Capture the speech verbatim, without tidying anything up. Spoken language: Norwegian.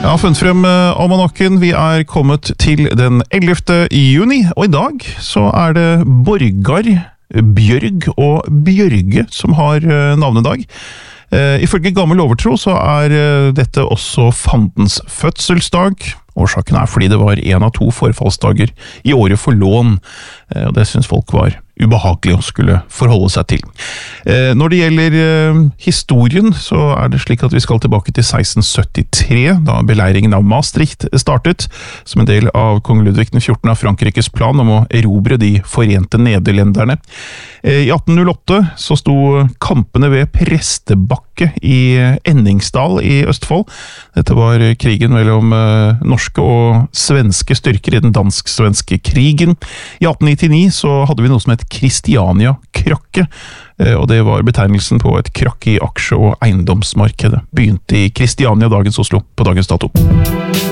Jeg har funnet frem almanakken. Vi er kommet til den ellevte juni, og i dag så er det Borgar, Bjørg og Bjørge som har navnedag. Ifølge gammel overtro så er dette også fandens fødselsdag. Årsaken er fordi det var en av to forfallsdager i året for lån, og det synes folk var ubehagelig å skulle forholde seg til. Når det gjelder historien, så er det slik at vi skal tilbake til seksten syttitre, da beleiringen av Maastricht startet, som en del av kong Ludvig den fjortende av Frankrikes plan om å erobre de forente nederlenderne. I atten null åtte så sto kampene ved Prestebakke i Enningsdal i Østfold. Dette var krigen mellom norske og svenske styrker i den dansk-svenske krigen. I atten nittini så hadde vi noe som het Kristiania-krakket, og det var betegnelsen på et krakk i aksje- og eiendomsmarkedet. Begynte i Kristiania, dagens Oslo, på dagens dato.